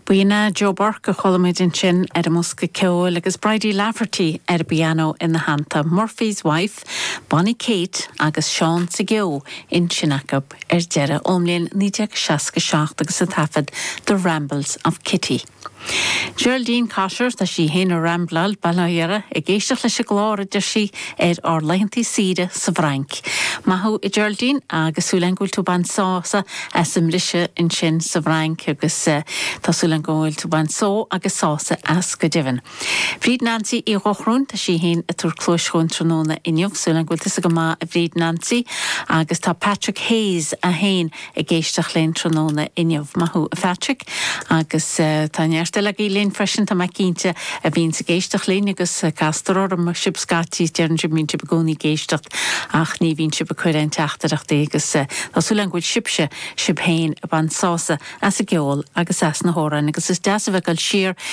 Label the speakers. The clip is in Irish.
Speaker 1: Buina Joe Burke a cholamid sin Musca Ceol agus Bridie Lafferty piano in the hanta Murphy's wife, Bonnie Kate agus Sean Sigeo in Chinakab Dera Omlin Nijak Shaska Shacht agus a tafad The Rambles of Kitty. Geraldine Kosher that she hen a ramblal balayera a geisach le glóra de she or leinti sida sa Frank. Mahu Geraldine agus sulangul to ban sausa as risha in chin sa Frank agus ta sulangul to ban so agus sausa as gadivan. Fried Nancy I rochrun that she hen a tur close tronona in yog sulangul tisagama Fried Nancy agus ta Patrick Hayes a hen a geisach len tronona in yog mahu Patrick agus tanya Lagi Lynn freshen ta makinte a vín sa geistach Lynn agus castoror am shipskati dern jimmin begoni geistach ach ni vín ship cuiren teachtarach agus ta sulangul shipse ship hain ban sausa as a geol agus as na horan agus is dasavekal sheer